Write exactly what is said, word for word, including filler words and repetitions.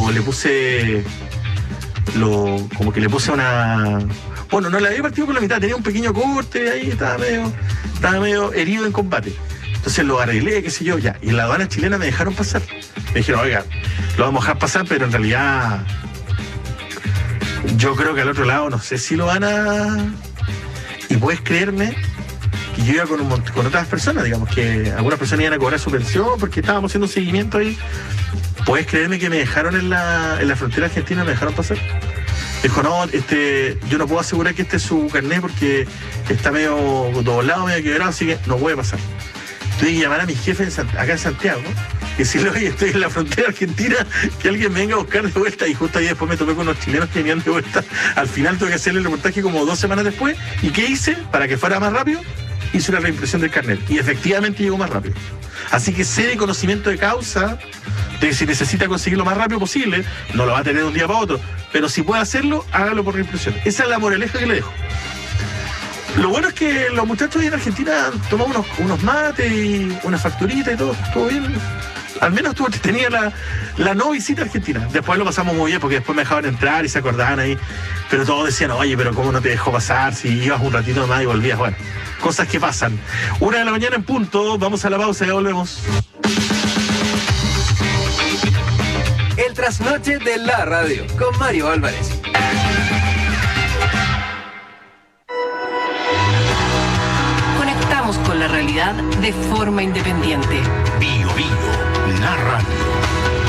lo le puse, lo como que le puse una... Bueno, no le había partido por la mitad, tenía un pequeño corte ahí, estaba medio, estaba medio herido en combate. Entonces lo arreglé, qué sé yo, ya. Y en la aduana chilena me dejaron pasar. Me dijeron, oiga, lo vamos a dejar pasar, pero en realidad yo creo que al otro lado no sé si lo van a... Y puedes creerme que yo iba con, un, con otras personas, digamos, que algunas personas iban a cobrar su pensión porque estábamos haciendo un seguimiento ahí. Puedes creerme que me dejaron en la, en la frontera argentina, me dejaron pasar. Dijo, no, este, yo no puedo asegurar que este es su carnet porque está medio doblado, medio quebrado, así que no puede pasar. Tuve que llamar a mi jefe en San, acá en Santiago y decirle, oye, estoy en la frontera argentina, que alguien me venga a buscar de vuelta. Y justo ahí después me topé con unos chilenos que venían de vuelta. Al final tuve que hacerle el reportaje como dos semanas después. ¿Y qué hice? Para que fuera más rápido, hice una reimpresión del carnet. Y efectivamente llegó más rápido. Así que sé de conocimiento de causa, de que si necesita conseguir lo más rápido posible, no lo va a tener de un día para otro. Pero si puede hacerlo, hágalo por reimpresión. Esa es la moraleja que le dejo. Lo bueno es que los muchachos ahí en Argentina tomaron unos, unos mates y una facturita y todo, estuvo bien. Al menos estuvo tenía la, la no visita argentina. Después lo pasamos muy bien porque después me dejaban entrar y se acordaban ahí. Pero todos decían, oye, pero ¿cómo no te dejó pasar si ibas un ratito más y volvías? Bueno, cosas que pasan. Una de la mañana en punto, vamos a la pausa y ya volvemos. El trasnoche de la radio con Mario Álvarez. Conectamos con la realidad de forma independiente. Bio Bio, la radio.